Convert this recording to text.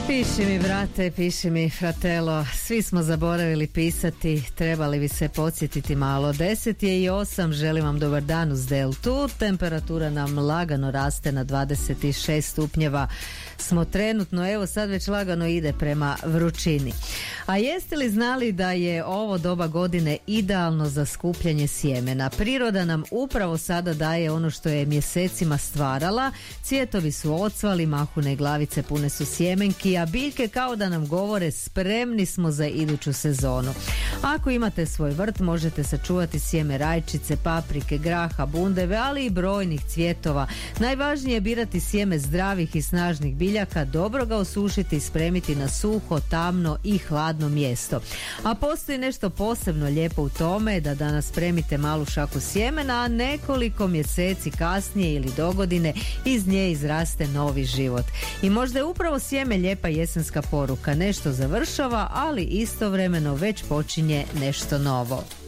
Piši mi, brate, piši mi, fratelo, svi smo zaboravili pisati, trebali bi se podsjetiti malo. 10:08, želim vam dobar dan uz Deltu, temperatura nam lagano raste na 26 stupnjeva, smo trenutno, evo sad već lagano ide prema vrućini. A jeste li znali da je ovo doba godine idealno za skupljanje sjemena? Priroda nam upravo sada daje ono što je mjesecima stvarala, cvjetovi su ocvali, mahune glavice pune su sjemenki, a biljke kao da nam govore spremni smo za iduću sezonu. Ako imate svoj vrt, možete sačuvati sjeme rajčice, paprike, graha, bundeve, ali i brojnih cvjetova. Najvažnije je birati sjeme zdravih i snažnih biljaka, dobro ga osušiti i spremiti na suho, tamno i hladno mjesto. A postoji nešto posebno lijepo u tome da danas spremite malu šaku sjemena, a nekoliko mjeseci kasnije ili dogodine iz nje izraste novi život. I možda je upravo sjeme lijepa jesenska poruka. Nešto završava, ali istovremeno već počinje nešto novo.